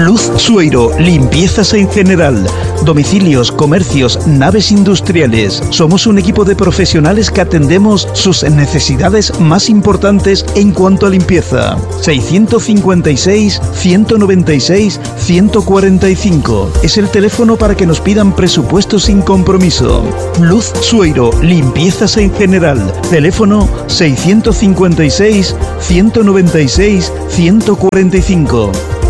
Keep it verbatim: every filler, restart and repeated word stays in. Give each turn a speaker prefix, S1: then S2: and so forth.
S1: Luz Sueiro, limpiezas en general. Domicilios, comercios, naves industriales. Somos un equipo de profesionales que atendemos sus necesidades más importantes en cuanto a limpieza. seiscientos cincuenta y seis, ciento noventa y seis, ciento cuarenta y cinco. Es el teléfono para que nos pidan presupuestos sin compromiso. Luz Sueiro, limpiezas en general. Teléfono seiscientos cincuenta y seis, ciento noventa y seis, ciento cuarenta y cinco.